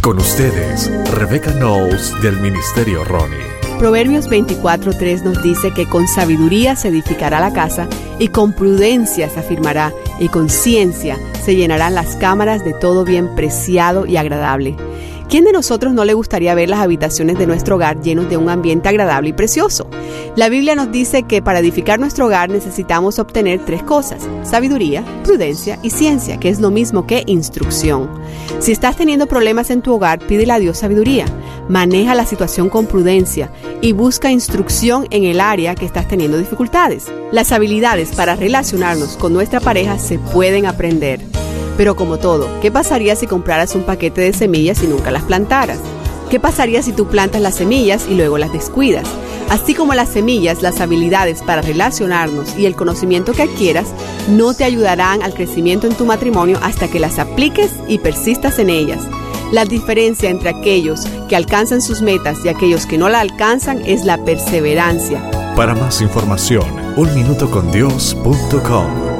Con ustedes, Rebecca Knowles del Ministerio Ronnie. Proverbios 24:3 nos dice que con sabiduría se edificará la casa, y con prudencia se afirmará, y con ciencia se llenarán las cámaras de todo bien preciado y agradable. ¿Quién de nosotros no le gustaría ver las habitaciones de nuestro hogar llenos de un ambiente agradable y precioso? La Biblia nos dice que para edificar nuestro hogar necesitamos obtener 3 cosas: sabiduría, prudencia y ciencia, que es lo mismo que instrucción. Si estás teniendo problemas en tu hogar, pídele a Dios sabiduría, maneja la situación con prudencia y busca instrucción en el área que estás teniendo dificultades. Las habilidades para relacionarnos con nuestra pareja se pueden aprender. Pero como todo, ¿qué pasaría si compraras un paquete de semillas y nunca las plantaras? ¿Qué pasaría si tú plantas las semillas y luego las descuidas? Así como las semillas, las habilidades para relacionarnos y el conocimiento que adquieras no te ayudarán al crecimiento en tu matrimonio hasta que las apliques y persistas en ellas. La diferencia entre aquellos que alcanzan sus metas y aquellos que no la alcanzan es la perseverancia. Para más información, unminutocondios.com.